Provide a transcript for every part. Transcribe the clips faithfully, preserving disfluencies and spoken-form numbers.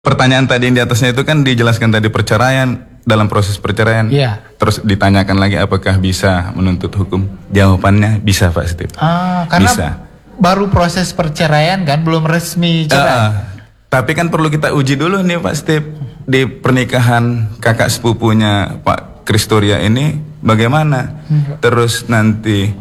Pertanyaan tadi yang di atasnya itu kan dijelaskan tadi perceraian, dalam proses perceraian. Iya. Terus ditanyakan lagi apakah bisa menuntut hukum? Jawabannya bisa, Pak Steve. Ah, karena bisa. Baru proses perceraian kan, belum resmi cerai. Uh, tapi kan perlu kita uji dulu nih Pak Steve, di pernikahan kakak sepupunya Pak Kristoria ini bagaimana? Hmm. Terus nanti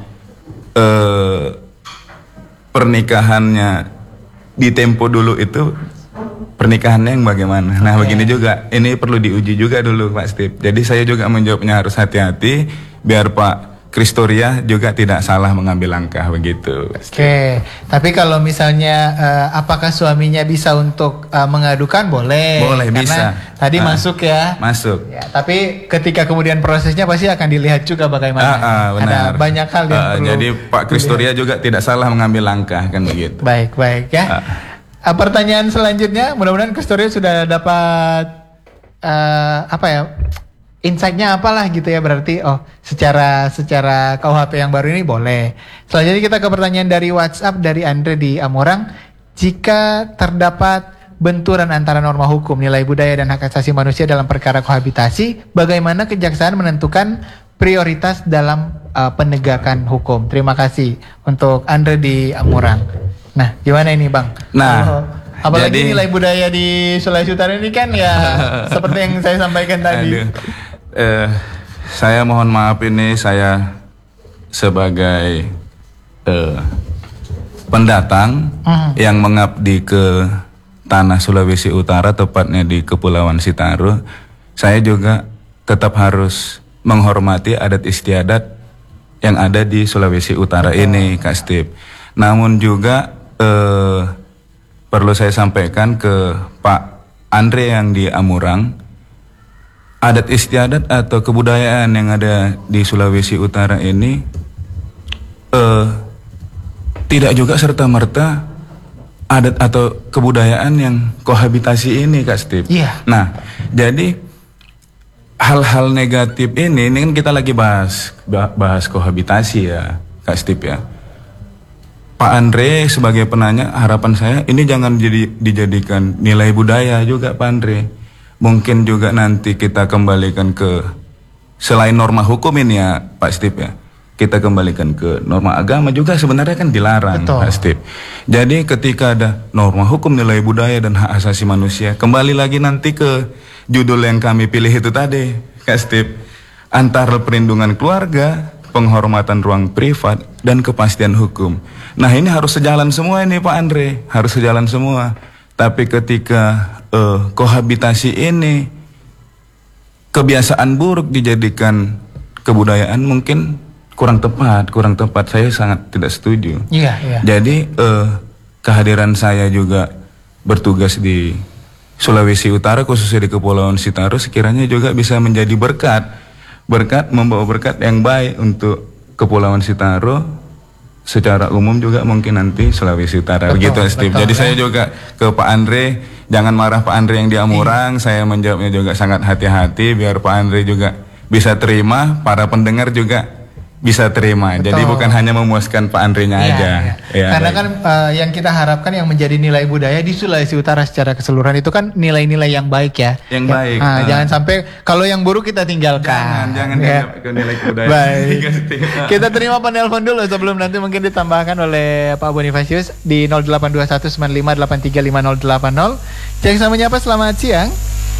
uh, pernikahannya di tempo dulu itu pernikahannya yang bagaimana? Nah, okay. Begini juga, ini perlu diuji juga dulu Pak Steve. Jadi saya juga menjawabnya harus hati-hati biar Pak Kristoria juga tidak salah mengambil langkah begitu. Oke, okay. Tapi kalau misalnya uh, apakah suaminya bisa untuk uh, mengadukan? Boleh. Boleh, karena bisa. Tadi uh, masuk ya. Masuk. Ya, tapi ketika kemudian prosesnya pasti akan dilihat juga bagaimana. Uh, uh, benar. Ada banyak hal yang uh, perlu. Jadi Pak Kristoria juga tidak salah mengambil langkah kan begitu. Baik, baik ya. Uh. Uh, pertanyaan selanjutnya, mudah-mudahan Kristoria sudah dapat uh, apa ya? Insight-nya apalah gitu ya, berarti oh secara secara K U H P yang baru ini boleh. Selanjutnya kita ke pertanyaan dari WhatsApp dari Andre di Amorang. Jika terdapat benturan antara norma hukum, nilai budaya dan hak asasi manusia dalam perkara kohabitasi, bagaimana kejaksaan menentukan prioritas dalam uh, penegakan hukum? Terima kasih untuk Andre di Amorang. Nah, gimana ini Bang? Nah, oh, apalagi jadi, nilai budaya di Sulawesi Utara ini kan ya seperti yang saya sampaikan tadi. Aduh. Eh, saya mohon maaf ini saya sebagai eh, pendatang uh-huh. yang mengabdi ke tanah Sulawesi Utara, tepatnya di Kepulauan Sitaru. Saya juga tetap harus menghormati adat istiadat yang ada di Sulawesi Utara Betul. Ini, Kak Steve. Namun juga eh, perlu saya sampaikan ke Pak Andre yang di Amurang, adat istiadat atau kebudayaan yang ada di Sulawesi Utara ini uh, tidak juga serta-merta adat atau kebudayaan yang kohabitasi ini, Kak Steve. Iya. Nah, jadi hal-hal negatif ini, ini kan kita lagi bahas bahas kohabitasi ya, Kak Steve ya. Pak Andre sebagai penanya, harapan saya ini jangan jadi dijadikan nilai budaya juga Pak Andre. Mungkin juga nanti kita kembalikan ke selain norma hukum ini ya Pak Steve ya, kita kembalikan ke norma agama juga sebenarnya kan dilarang. Betul. Pak Steve. Jadi ketika ada norma hukum, nilai budaya dan hak asasi manusia, kembali lagi nanti ke judul yang kami pilih itu tadi Kak Steve, antara perlindungan keluarga, penghormatan ruang privat dan kepastian hukum. Nah ini harus sejalan semua ini Pak Andre, harus sejalan semua. Tapi ketika uh, kohabitasi ini kebiasaan buruk dijadikan kebudayaan, mungkin kurang tepat, kurang tepat. Saya sangat tidak setuju. Iya, iya. Jadi uh, kehadiran saya juga bertugas di Sulawesi Utara, khususnya di Kepulauan Sitaru, sekiranya juga bisa menjadi berkat, berkat membawa berkat yang baik untuk Kepulauan Sitaru. Secara umum juga mungkin nanti Sulawesi Utara. Betul, begitu Steve. Betul, Jadi ya. Saya juga ke Pak Andre, jangan marah Pak Andre yang di Amurang. Iya. Saya menjawabnya juga sangat hati-hati biar Pak Andre juga bisa terima, para pendengar juga bisa terima. Betul. Jadi bukan hanya memuaskan Pak Andre-nya ya, aja. Ya. Ya, karena baik. kan uh, yang kita harapkan yang menjadi nilai budaya di Sulawesi Utara secara keseluruhan itu kan nilai-nilai yang baik ya. Yang ya. baik. Nah, uh. Jangan sampai kalau yang buruk kita tinggalkan. Jangan, jangan ya. ke nilai budaya. Baik. Kita terima penelpon dulu sebelum nanti mungkin ditambahkan oleh Pak Bonifasius di nol delapan dua satu sembilan lima delapan tiga lima nol delapan nol. Yang sama menyapa, selamat siang.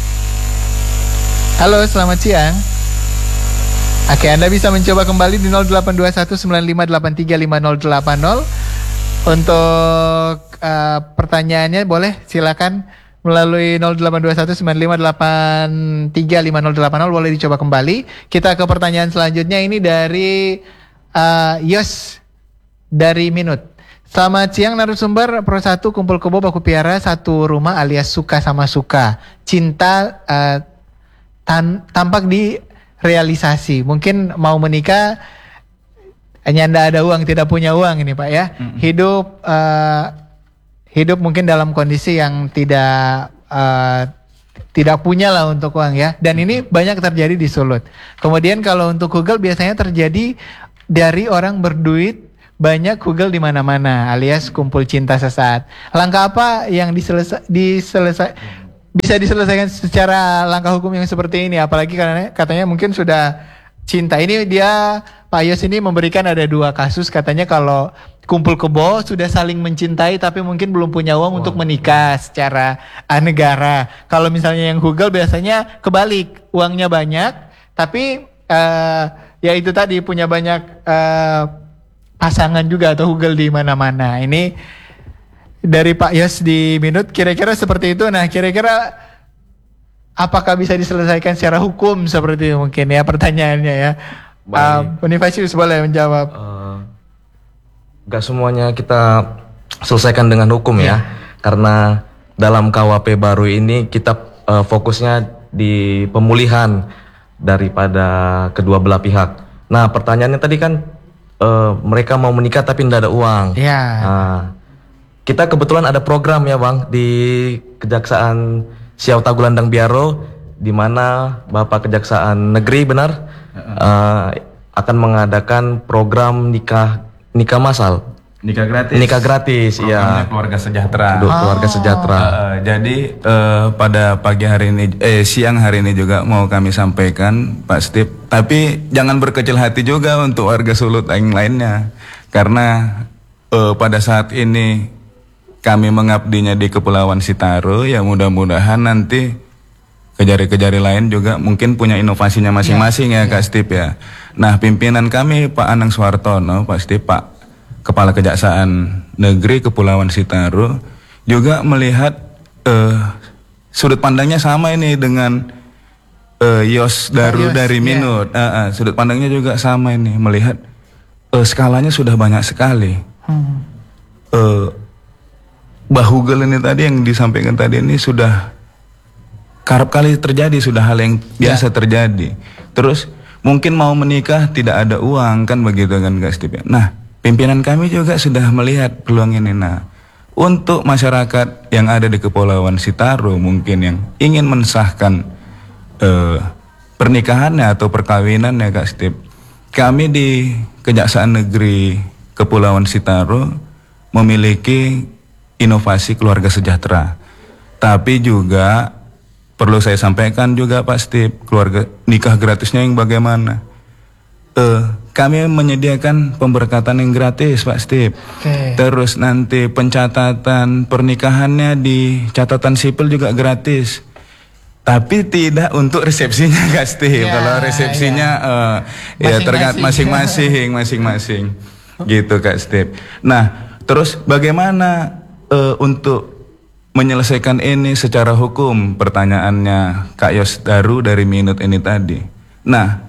Halo, selamat siang. Oke, Anda bisa mencoba kembali di nol delapan dua satu sembilan lima delapan tiga lima nol delapan nol. Untuk uh, pertanyaannya boleh silakan melalui nol delapan dua satu sembilan lima delapan tiga lima nol delapan nol, boleh dicoba kembali. Kita ke pertanyaan selanjutnya, ini dari uh, Yos dari Minut. Selamat siang narasumber, Pro satu kumpul kebo baku piara satu rumah alias suka sama suka. Cinta uh, tan- tampak di realisasi, mungkin mau menikah hanya anda ada uang tidak punya uang ini Pak ya. Mm-hmm. Hidup uh, hidup mungkin dalam kondisi yang tidak uh, tidak punya lah untuk uang ya. Dan ini banyak terjadi di Sulut. Kemudian kalau untuk Google biasanya terjadi dari orang berduit banyak Google di mana-mana alias kumpul cinta sesaat. Langkah apa yang diselesa- diselesa- bisa diselesaikan secara langkah hukum yang seperti ini, apalagi karena katanya mungkin sudah cinta. Ini dia Pak Yos ini memberikan ada dua kasus, katanya kalau kumpul kebo sudah saling mencintai tapi mungkin belum punya uang wow. untuk menikah secara uh, negara. Kalau misalnya yang Hugel biasanya kebalik, uangnya banyak tapi uh, ya itu tadi punya banyak uh, pasangan juga atau Hugel di mana-mana. Ini dari Pak Yos di Minut kira-kira seperti itu. Nah, kira-kira apakah bisa diselesaikan secara hukum seperti itu mungkin ya pertanyaannya ya. Uh, Bonifacius boleh menjawab. Uh, gak semuanya kita selesaikan dengan hukum ya, yeah. karena dalam K U H P baru ini kita uh, fokusnya di pemulihan daripada kedua belah pihak. Nah, pertanyaannya tadi kan uh, mereka mau menikah tapi tidak ada uang. Ya. Yeah. Nah, kita kebetulan ada program ya Bang di Kejaksaan Siau Tagulandang Biaro, di mana Bapak Kejaksaan Negeri benar uh, akan mengadakan program nikah nikah massal. Nikah gratis. Nikah gratis, Programnya ya. Keluarga Sejahtera. Keluarga Oh. Sejahtera. Uh, jadi uh, pada pagi hari ini, eh siang hari ini juga mau kami sampaikan Pak Steve. Tapi jangan berkecil hati juga untuk warga Sulut yang lainnya, karena uh, pada saat ini kami mengabdinya di Kepulauan Sitaro, ya mudah-mudahan nanti kejari-kejari lain juga mungkin punya inovasinya masing-masing ya, ya Kak Steve ya. Nah, pimpinan kami Pak Anang Suwartono, Pak Steve, Pak Kepala Kejaksaan Negeri Kepulauan Sitaro juga melihat uh, sudut pandangnya sama ini dengan uh, Yos Daru Yos, dari Minut. Yeah. Uh, uh, sudut pandangnya juga sama ini, melihat uh, skalanya sudah banyak sekali. Hmm. Uh, Bahugel ini tadi yang disampaikan tadi ini sudah kerap kali terjadi, sudah hal yang biasa yeah. terjadi. Terus mungkin mau menikah tidak ada uang kan begitu kan Kak Steve. Nah, pimpinan kami juga sudah melihat peluang ini. Nah, untuk masyarakat yang ada di Kepulauan Sitaro mungkin yang ingin mensahkan eh, pernikahannya atau perkawinannya Kak Steve, kami di Kejaksaan Negeri Kepulauan Sitaro memiliki inovasi keluarga sejahtera. Tapi juga perlu saya sampaikan juga Pak Steve, keluarga nikah gratisnya yang bagaimana? Eh, kami menyediakan pemberkatan yang gratis Pak Steve. Okay. Terus nanti pencatatan pernikahannya di catatan sipil juga gratis. Tapi tidak untuk resepsinya Kak Steve. Ya, Kalau resepsinya ya, uh, ya tergantung masing-masing, masing-masing. Gitu Kak Steve. Nah, terus bagaimana uh, untuk menyelesaikan ini secara hukum? Pertanyaannya Kak Yos Daru dari Minut ini tadi. Nah,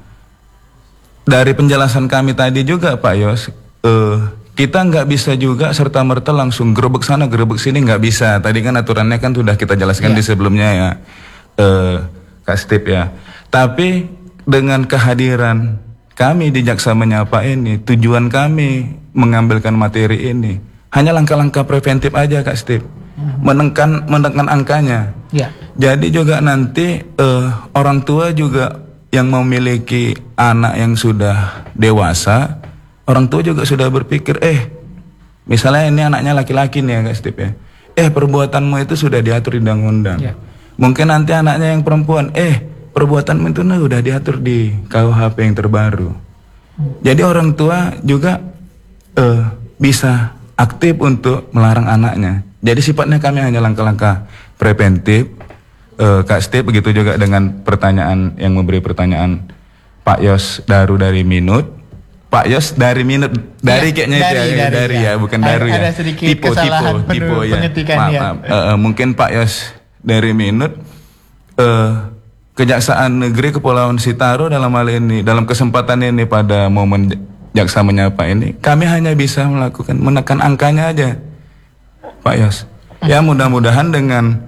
dari penjelasan kami tadi juga Pak Yos, uh, kita nggak bisa juga serta merta langsung gerebek sana gerebek sini, nggak bisa. Tadi kan aturannya kan sudah kita jelaskan ya. Di sebelumnya ya, uh, Kak Steve ya. Tapi dengan kehadiran kami di Jaksa Menyapa ini, tujuan kami mengambilkan materi ini hanya langkah-langkah preventif aja Kak Steve, menekan menekan angkanya. Ya. Jadi juga nanti uh, orang tua juga yang memiliki anak yang sudah dewasa, orang tua juga sudah berpikir, eh misalnya ini anaknya laki-laki nih ya Kak Steve ya, eh perbuatanmu itu sudah diatur di undang-undang. Ya. Mungkin nanti anaknya yang perempuan, eh perbuatanmu itu nah, udah diatur di K U H P yang terbaru. Hmm. Jadi orang tua juga uh, bisa aktif untuk melarang anaknya. Jadi sifatnya kami hanya langkah-langkah preventif. Uh, Kak Steve, begitu juga dengan pertanyaan yang memberi pertanyaan Pak Yos Daru dari Minut. Pak Yos dari Minut, dari ya, kayaknya dari, itu ya, dari, dari ya, ya bukan ada, Daru ya. Ada sedikit tipe, kesalahan tipe, tipe, ya. Maaf, ya. maaf. Uh, uh, mungkin Pak Yos dari Minut, uh, Kejaksaan Negeri Kepulauan Sitaro dalam hal ini, dalam kesempatan ini pada momen Jaksa Menyapa ini, kami hanya bisa melakukan menekan angkanya aja, Pak Yos. Ya mudah-mudahan dengan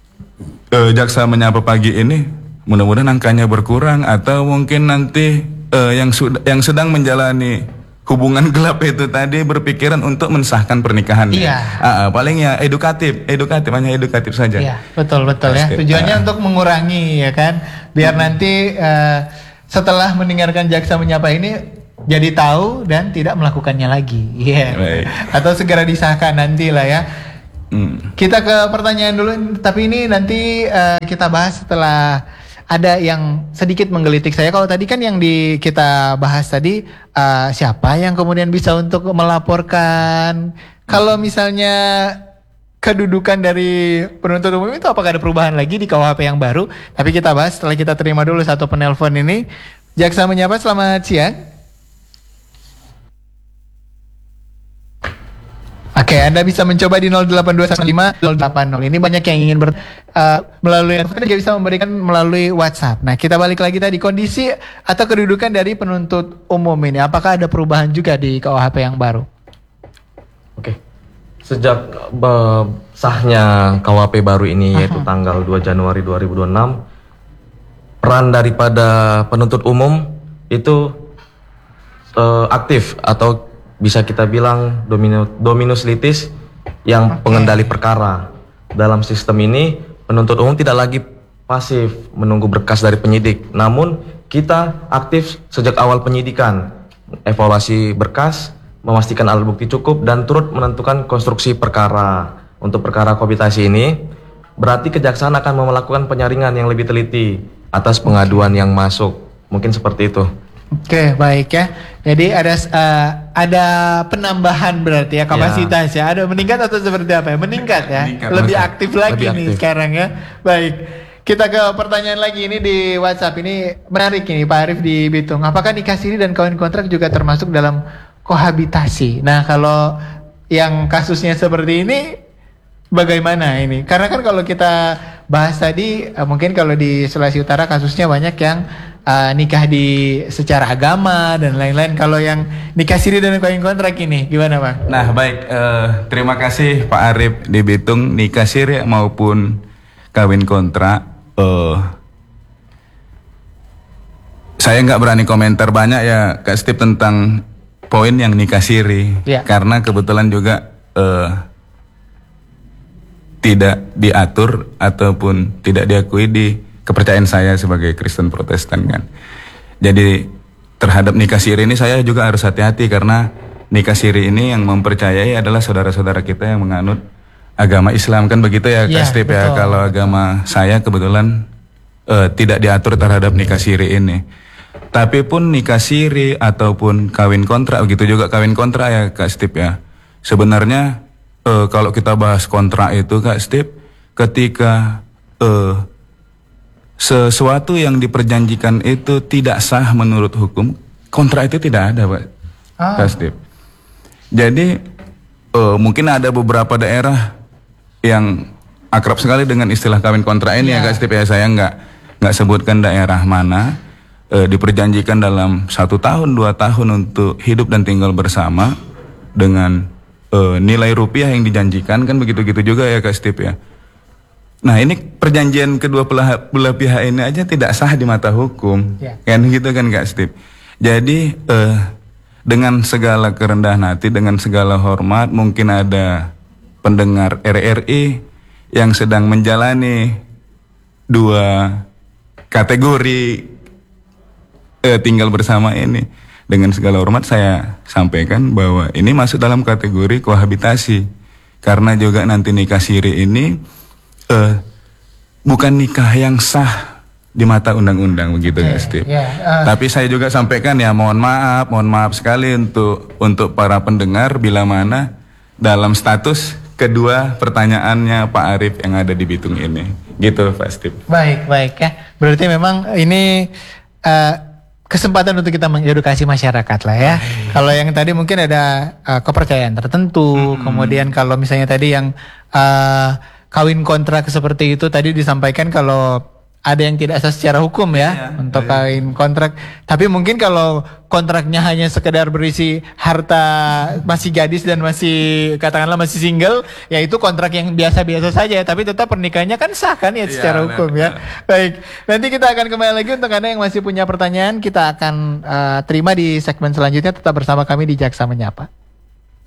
Uh, Jaksa Menyapa pagi ini, mudah-mudahan angkanya berkurang, atau mungkin nanti uh, yang sudah yang sedang menjalani hubungan gelap itu tadi berpikiran untuk mensahkan pernikahannya. Iya. Uh, uh, paling ya edukatif, edukatif hanya edukatif saja. Iya, betul betul ya. Pasti. Tujuannya uh, untuk mengurangi ya kan, biar hmm. nanti uh, setelah mendengarkan Jaksa Menyapa ini jadi tahu dan tidak melakukannya lagi. Iya. Yeah. Atau segera disahkan nanti lah ya. Hmm. Kita ke pertanyaan dulu, tapi ini nanti uh, kita bahas setelah ada yang sedikit menggelitik saya. Kalau tadi kan yang di kita bahas tadi uh, siapa yang kemudian bisa untuk melaporkan. Kalau misalnya kedudukan dari penuntut umum itu apakah ada perubahan lagi di K U H P yang baru? Tapi kita bahas setelah kita terima dulu satu penelpon ini. Jaksa menyapa, selamat siang. Oke, Anda bisa mencoba di nol delapan dua satu lima nol delapan nol. Ini banyak yang ingin ber, uh, melalui, Anda juga bisa memberikan melalui WhatsApp. Nah, kita balik lagi tadi, kondisi atau kedudukan dari penuntut umum ini. Apakah ada perubahan juga di K U H P yang baru? Oke. Sejak uh, sahnya K U H P baru ini, yaitu tanggal dua Januari dua ribu dua puluh enam, peran daripada penuntut umum itu uh, aktif atau bisa kita bilang dominus, dominus litis yang okay. pengendali perkara. Dalam sistem ini, penuntut umum tidak lagi pasif menunggu berkas dari penyidik, namun kita aktif sejak awal penyidikan, evaluasi berkas, memastikan alat bukti cukup, dan turut menentukan konstruksi perkara. Untuk perkara kohabitasi ini, berarti kejaksaan akan melakukan penyaringan yang lebih teliti atas pengaduan yang masuk. Mungkin seperti itu. Oke, baik ya. Jadi ada uh, ada penambahan berarti ya kapasitas ya. Ada meningkat atau seperti apa ya? Meningkat ya. Meningkat, lebih meningkat. aktif lagi Lebih nih aktif. sekarang ya. Baik. Kita ke pertanyaan lagi ini di WhatsApp. Ini menarik ini Pak Arif di Bitung. Apakah nikah siri dan kawin kontrak juga termasuk dalam kohabitasi? Nah, kalau yang kasusnya seperti ini bagaimana ini? Karena kan kalau kita bahas tadi uh, mungkin kalau di Sulawesi Utara kasusnya banyak yang uh, nikah di secara agama dan lain-lain. Kalau yang nikah siri dan kawin kontrak ini gimana, Bang? Nah, baik, eh, terima kasih Pak Arif di Bitung. Nikah siri maupun kawin kontrak, eh, saya nggak berani komentar banyak ya Kak Steve tentang poin yang nikah siri, Ya. karena kebetulan juga eh, tidak diatur ataupun tidak diakui di kepercayaan saya sebagai Kristen Protestan kan. Jadi terhadap nikah siri ini saya juga harus hati-hati, karena nikah siri ini yang mempercayai adalah saudara-saudara kita yang menganut agama Islam kan, begitu ya Ya, Kak Steve ya. betul. Kalau agama saya kebetulan eh, tidak diatur terhadap nikah siri ini. Tapi pun nikah siri ataupun kawin kontrak, begitu juga kawin kontrak ya Kak Steve ya. Sebenarnya eh, kalau kita bahas kontrak itu Kak Steve, ketika eh, sesuatu yang diperjanjikan itu tidak sah menurut hukum, kontrak itu tidak ada Pak Ah. Kak Steve. Jadi eh, mungkin ada beberapa daerah yang akrab sekali dengan istilah kawin kontrak ini Ya. ya Kak Steve ya. Saya nggak nggak sebutkan daerah mana, eh, diperjanjikan dalam satu tahun dua tahun untuk hidup dan tinggal bersama dengan eh, nilai rupiah yang dijanjikan kan, begitu-gitu juga ya Kak Steve ya. Nah ini perjanjian kedua belah, belah pihak ini aja tidak sah di mata hukum, Ya. kan gitu kan Kak Steve. Jadi eh, dengan segala kerendahan hati, dengan segala hormat, mungkin ada pendengar R R I yang sedang menjalani dua kategori eh, tinggal bersama ini. Dengan segala hormat saya sampaikan bahwa ini masuk dalam kategori kohabitasi, karena juga nanti nikah siri ini Uh, bukan nikah yang sah di mata undang-undang, begitu Oke, Kak Steve. ya, uh. Tapi saya juga sampaikan ya, mohon maaf, mohon maaf sekali untuk untuk para pendengar bila mana dalam status kedua pertanyaannya Pak Arif yang ada di Bitung ini, gitu Pak Steve. Baik, baik ya. Berarti memang ini uh, kesempatan untuk kita mengedukasi masyarakat lah ya. Kalau yang tadi mungkin ada uh, kepercayaan tertentu, Hmm. kemudian kalau misalnya tadi yang uh, kawin kontrak seperti itu tadi disampaikan kalau ada yang tidak sah secara hukum ya, Iya, untuk iya. kawin kontrak. Tapi mungkin kalau kontraknya hanya sekedar berisi harta, masih gadis dan masih katakanlah masih single, ya itu kontrak yang biasa-biasa saja. Tapi tetap pernikahannya kan sah kan ya Iya, secara benar, hukum ya. Baik, nanti kita akan kembali lagi untuk Anda yang masih punya pertanyaan. Kita akan uh, terima di segmen selanjutnya. Tetap bersama kami di Jaksa Menyapa.